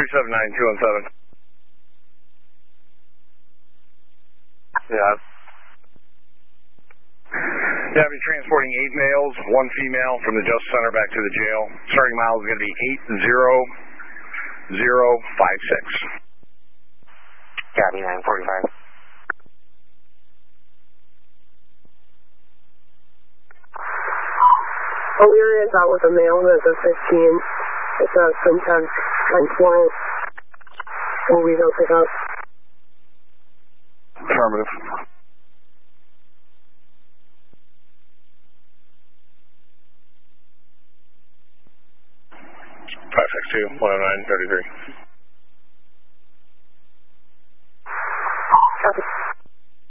379-217. Yeah. Yeah, I'll be transporting 8 males, 1 female from the Justice Center back to the jail. Starting mile is going to be 80056. Copy, 945. O'Leary is out with a male that's a 15. It's a Syntex 920. Will we go pick up? Affirmative. 562-109-33.